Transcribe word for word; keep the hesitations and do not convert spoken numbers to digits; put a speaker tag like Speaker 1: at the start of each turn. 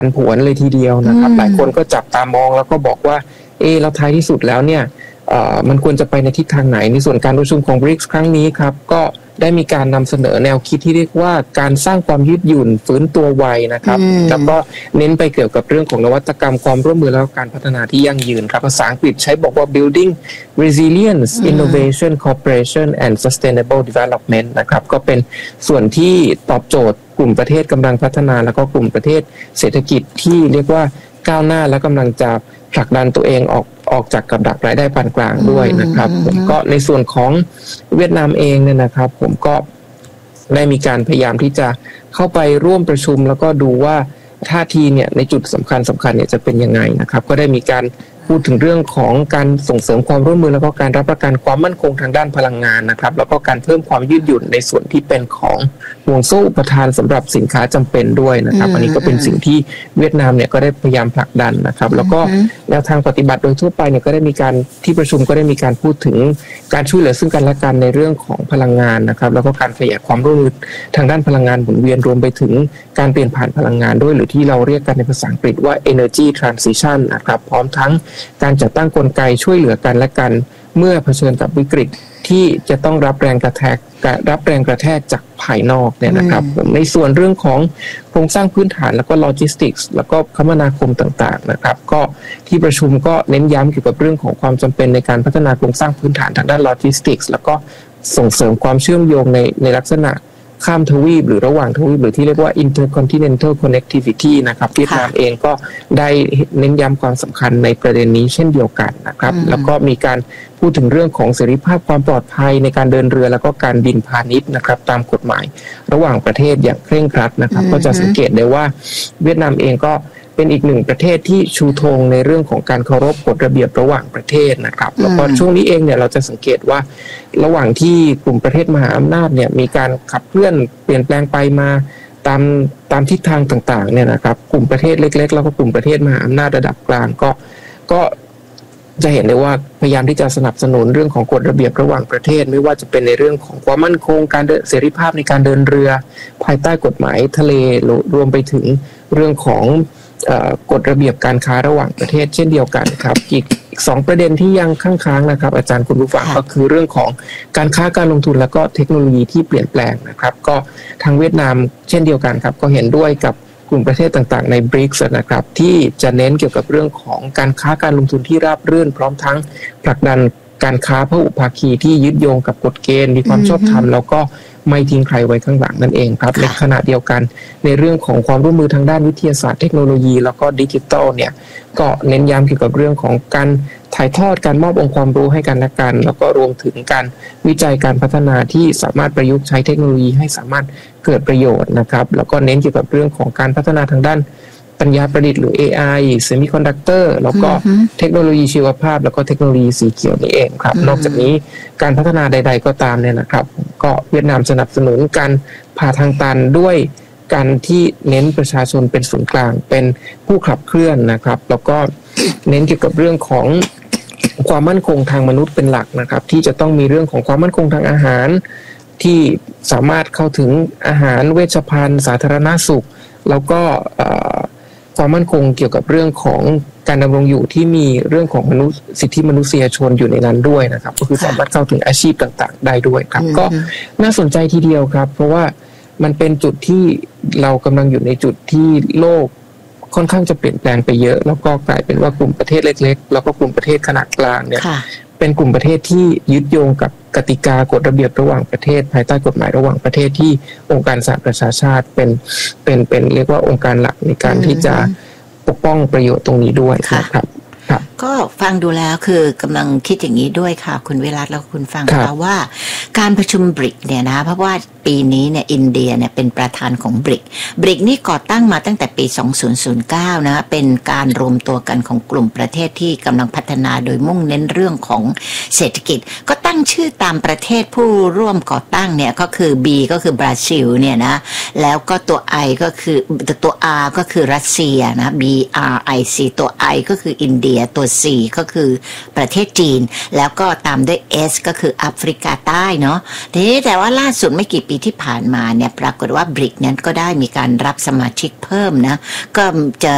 Speaker 1: ผันผวนเลยทีเดียวนะครับหลายคนก็จับตามองแล้วก็บอกว่าเออแล้วท้ายที่สุดแล้วเนี่ยมันควรจะไปในทิศทางไหนในส่วนการประชุมของ บริกส์ ครั้งนี้ครับก็ได้มีการนำเสนอแนวคิดที่เรียกว่าการสร้างความยืดหยุ่นฟื้นตัวไวนะครับแล้วก็เน้นไปเกี่ยวกับเรื่องของนวัตกรรมความร่วมมือและการพัฒนาที่ยั่งยืนครับภาษาอังกฤษใช้บอกว่า building resilience innovation cooperation and sustainable development นะครับก็เป็นส่วนที่ตอบโจทย์กลุ่มประเทศกำลังพัฒนาแล้วก็กลุ่มประเทศเศรษฐกิจที่เรียกว่าก้าวหน้าและกำลังจะผลักดันตัวเองออกออกจากกับดักรายได้ปานกลางด้วยนะครับผมก็ในส่วนของเวียดนามเองเนี่ยนะครับผมก็ได้มีการพยายามที่จะเข้าไปร่วมประชุมแล้วก็ดูว่าท่าทีเนี่ยในจุดสำคัญสำคัญเนี่ยจะเป็นยังไงนะครับก็ได้มีการพูดถึงเรื่องของการส่งเสริมความร่วมมือแล้วก็การรับประกันความมั่นคงทางด้านพลังงานนะครับแล้วก็การเพิ่มความยืดหยุ่นในส่วนที่เป็นของห่วงโซ่อุปทานสำหรับสินค้าจำเป็นด้วยนะครับอันนี้ก็เป็นสิ่งที่เวียดนามเนี่ยก็ได้พยายามผลักดันนะครับแล้วก็แนวทางปฏิบัติโดยทั่วไปเนี่ยก็ได้มีการที่ประชุมก็ได้มีการพูดถึงการช่วยเหลือซึ่งกันและกันในเรื่องของพลังงานนะครับแล้วก็การขยายความร่วมมือทางด้านพลังงานหมุนเวียนรวมไปถึงการเปลี่ยนผ่านพลังงานด้วยหรือที่เราเรียกกันในภาษาอังกฤษว่า energy transition นะครับพร้อมทั้งการจัดตั้งกลไกช่วยเหลือกันและกันเมื่อเผชิญกับวิกฤตที่จะต้องรับแรงกระแทกรับแรงกระแทกจากภายนอกเนี่ยนะครับผมในส่วนเรื่องของโครงสร้างพื้นฐานแล้วก็โลจิสติกส์แล้วก็คมนาคมต่างๆนะครับก็ที่ประชุมก็เน้นย้ำเกี่ยวกับเรื่องของความจำเป็นในการพัฒนาโครงสร้างพื้นฐานทางด้านโลจิสติกส์แล้วก็ส่งเสริมความเชื่อมโยงในในลักษณะข้ามทวีปหรือระหว่างทวีปหรือที่เรียกว่า intercontinental connectivity นะครับเวียดนามเองก็ได้เน้นย้ำความสำคัญในประเด็นนี้เช่นเดียวกันนะครับแล้วก็มีการพูดถึงเรื่องของเสรีภาพความปลอดภัยในการเดินเรือแล้วก็การบินพาณิชย์นะครับตามกฎหมายระหว่างประเทศอย่างเคร่งครัดนะครับก็จะสังเกตได้ว่าเวียดนามเองก็เป็นอีกหนึ่งประเทศที่ชูธงในเรื่องของการเคารพกฎระเบียบระหว่างประเทศนะครับแล้วก็ช่วงนี้เองเนี่ยเราจะสังเกตว่าระหว่างที่กลุ่มประเทศมหาอำนาจเนี่ยมีการขับเคลื่อนเปลี่ยนแปลงไปมาตามตามทิศทางต่างๆเนี่ยนะครับกลุ่มประเทศเล็กๆแล้วก็กลุ่มประเทศมหาอำนาจระดับกลางก็ก็จะเห็นได้ว่าพยายามที่จะสนับสนุนเรื่องของกฎระเบียบระหว่างประเทศไม่ว่าจะเป็นในเรื่องของความมั่นคงการเสรีภาพในการเดินเรือภายใต้กฎหมายทะเลรวมไปถึงเรื่องของกฎระเบียบการค้าระหว่างประเทศเช่นเดียวกันครับอีกสองประเด็นที่ยังค้างๆนะครับอาจารย์คุณผู้ฟังก็คือเรื่องของการค้าการลงทุนแล้วก็เทคโนโลยีที่เปลี่ยนแปลงนะครับก็ทางเวียดนามเช่นเดียวกันครับก็เห็นด้วยกับกลุ่มประเทศต่างๆใน บริกส์ นะครับที่จะเน้นเกี่ยวกับเรื่องของการค้าการลงทุนที่ราบรื่นพร้อมทั้งผลักดันการค้าพหุภาคีที่ยึดโยงกับกฎเกณฑ์มีความชอบธรรมแล้วก็ไม่ทิ้งใครไว้ข้างหลังนั่นเองครับในขณะเดียวกันในเรื่องของความร่วมมือทางด้านวิทยาศาสตร์เทคโนโลยีแล้วก็ดิจิทัลเนี่ยก็เน้นย้ำเกี่ยวกับเรื่องของการถ่ายทอดการมอบองค์ความรู้ให้กันและกันแล้วก็รวมถึงการวิจัยการพัฒนาที่สามารถประยุกต์ใช้เทคโนโลยีให้สามารถเกิดประโยชน์นะครับแล้วก็เน้นเกี่ยวกับเรื่องของการพัฒนาทางด้านปัญญาประดิษฐ์หรือ เอ ไอ Semiconductor แล้วก็เทคโนโลยีชีวภาพแล้วก็เทคโนโลยีสีเขียวนี่เองครับนอกจากนี้การพัฒนาใดๆก็ตามเนี่ยนะครับก็เวียดนามสนับสนุนการผ่าทางตันด้วยการที่เน้นประชาชนเป็นศูนย์กลางเป็นผู้ขับเคลื่อนนะครับแล้วก็เน้นเกี่ยวกับเรื่องของความมั่นคงทางมนุษย์เป็นหลักนะครับที่จะต้องมีเรื่องของความมั่นคงทางอาหารที่สามารถเข้าถึงอาหารเวชภัณฑ์สาธารณสุขแล้วก็ความมั่นคงเกี่ยวกับเรื่องของการดำรงอยู่ที่มีเรื่องของมนุษยสิทธิมนุษยชนอยู่ในนั้นด้วยนะครับก็คือสามารถเข้าถึงอาชีพต่างๆได้ด้วยครับก็น่าสนใจทีเดียวครับเพราะว่ามันเป็นจุดที่เรากำลังอยู่ในจุดที่โลกค่อนข้างจะเปลี่ยนแปลงไปเยอะแล้วก็กลายเป็นว่ากลุ่มประเทศเล็กๆแล้วก็กลุ่มประเทศขนาดกลางเนี่ยเป็นกลุ่มประเทศที่ยึดโยงกับกติกากฎระเบียบระหว่างประเทศภายใต้กฎหมายระหว่างประเทศที่องค์การสหประชาชาติเป็นเป็นเป็นเรียกว่าองค์การหลักในการที่จะปกป้องประโยชน์ตรงนี้ด้วยนะครับ
Speaker 2: ก็ฟังดูแล้วคือกำลังคิดอย่างนี้ด้วยค่ะคุณวิรัตแล้วคุณฟังค่ะว่าการประชุม บริก เนี่ยนะเพราะว่าปีนี้เนี่ยอินเดียเนี่ยเป็นประธานของ บริก บริก นี่ก่อตั้งมาตั้งแต่ปีสองพันเก้านะเป็นการรวมตัวกันของกลุ่มประเทศที่กำลังพัฒนาโดยมุ่งเน้นเรื่องของเศรษฐกิจก็ตั้งชื่อตามประเทศผู้ร่วมก่อตั้งเนี่ยก็คือ B ก็คือบราซิลเนี่ยนะแล้วก็ตัว I ก็คือตัว R ก็คือรัสเซียนะ B R I C ตัว I ก็คืออินเดียตัว C ก็คือประเทศจีนแล้วก็ตามด้วย S ก็คือแอฟริกาใต้เนาะทีนี้แต่ว่าล่าสุดไม่กี่ปีที่ผ่านมาเนี่ยปรากฏว่า บริก นั้นก็ได้มีการรับสมาชิกเพิ่มนะก็จะ